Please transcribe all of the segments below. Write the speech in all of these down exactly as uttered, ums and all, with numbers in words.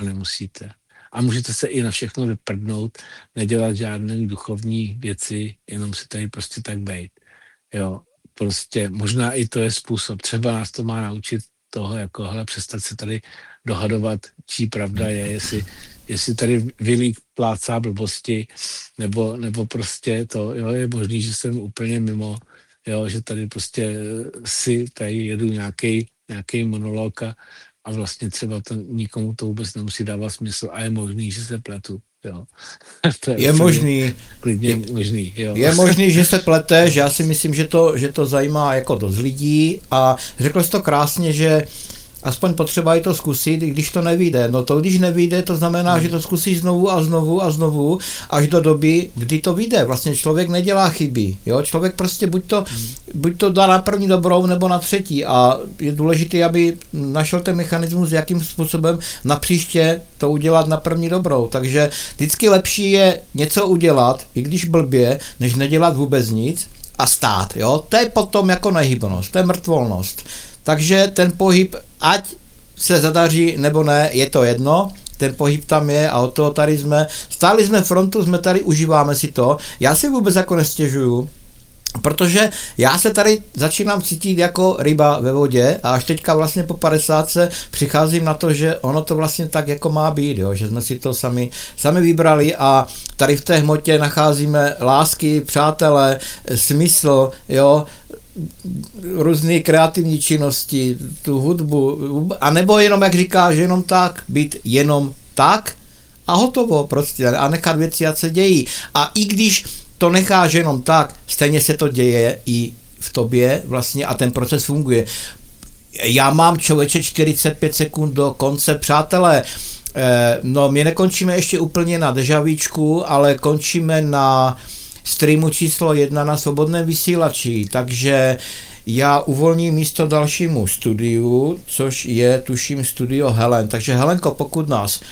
nemusíte. A můžete se i na všechno vyprdnout, nedělat žádné duchovní věci, jenom si tady prostě tak bejt. Jo, prostě možná i to je způsob. Třeba nás to má naučit toho, jako hele, přestat se tady dohadovat, čí pravda je, jestli, jestli tady Vilík plácá blbosti, nebo, nebo prostě to, jo, je možný, že jsem úplně mimo, jo, že tady prostě si tady jedu nějaký nějaký monolog a, a vlastně třeba to, nikomu to vůbec nemusí dávat smysl a je možný, že se pletu, jo. To je je možný. Klidně je, možný, jo. Je možný, že se pleteš, já si myslím, že to, že to zajímá jako dost lidí a řekl jsi to krásně, že aspoň potřeba i to zkusit, i když to nevyjde. No to, když nevyjde, to znamená, hmm. že to zkusíš znovu a znovu a znovu, až do doby, kdy to vyjde. Vlastně člověk nedělá chyby. Jo? Člověk prostě buď to, hmm. buď to dá na první dobrou, nebo na třetí. A je důležité, aby našel ten mechanismus, jakým způsobem na příště to udělat na první dobrou. Takže vždycky lepší je něco udělat, i když blbě, než nedělat vůbec nic a stát. Jo? To je potom jako nehybnost, to je mrtvolnost. Takže ten pohyb, ať se zadaří nebo ne, je to jedno, ten pohyb tam je a od toho tady jsme, stáli jsme frontu, jsme tady, užíváme si to, já si vůbec jako nestěžuju, protože já se tady začínám cítit jako ryba ve vodě a až teďka vlastně po padesátce přicházím na to, že ono to vlastně tak jako má být, jo, že jsme si to sami, sami vybrali a tady v té hmotě nacházíme lásky, přátelé, smysl, jo, různé kreativní činnosti, tu hudbu, a nebo jenom, jak říká, že jenom tak, být jenom tak a hotovo prostě a nechat věci, jak se dějí. A i když to necháš jenom tak, stejně se to děje i v tobě vlastně a ten proces funguje. Já mám, člověče, čtyřicet pět sekund do konce, přátelé, eh, no my nekončíme ještě úplně na dežavíčku, ale končíme na streamu číslo jedna na Svobodném vysílači, takže já uvolním místo dalšímu studiu, což je, tuším, studio Helen. Takže Helenko, pokud nás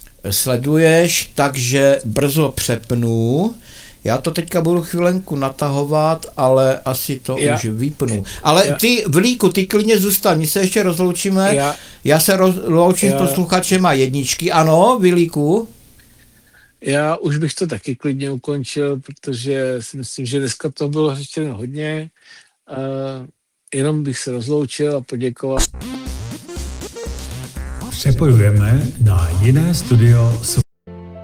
sleduješ, takže brzo přepnu. Já to teďka budu chvilenku natahovat, ale asi to já, už vypnu. Ale já, ty, Vlíku, ty klidně zůstaň, my se ještě rozloučíme. Já, já se rozloučím s posluchačem a jedničky. Ano, Vlíku? Já už bych to taky klidně ukončil, protože si myslím, že dneska to bylo řečeno hodně. Uh, jenom bych se rozloučil a poděkoval. Přepojujeme na jiné studio.